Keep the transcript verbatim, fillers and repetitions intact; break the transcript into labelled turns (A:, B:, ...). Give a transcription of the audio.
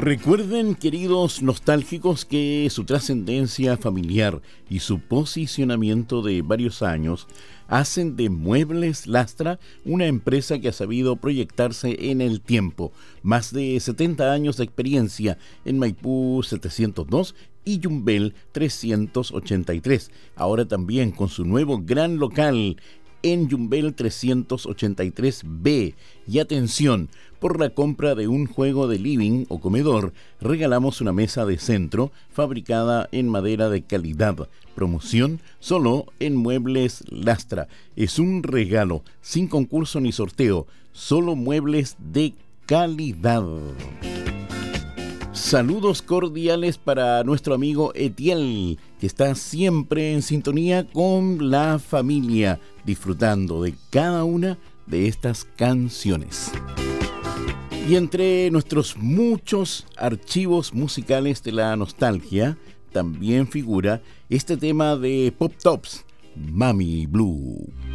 A: Recuerden, queridos nostálgicos, que su trascendencia familiar y su posicionamiento de varios años hacen de Muebles Lastra una empresa que ha sabido proyectarse en el tiempo. Más de setenta años de experiencia en Maipú setecientos dos y Yumbel trescientos ochenta y tres. Ahora también con su nuevo gran local en Yumbel trescientos ochenta y tres B. Y atención, por la compra de un juego de living o comedor, regalamos una mesa de centro fabricada en madera de calidad. Promoción solo en Muebles Lastra. Es un regalo, sin concurso ni sorteo, solo muebles de calidad. Saludos cordiales para nuestro amigo Etiel, que está siempre en sintonía con la familia, disfrutando de cada una de estas canciones. Y entre nuestros muchos archivos musicales de la nostalgia, también figura este tema de Pop Tops, Mami Blue.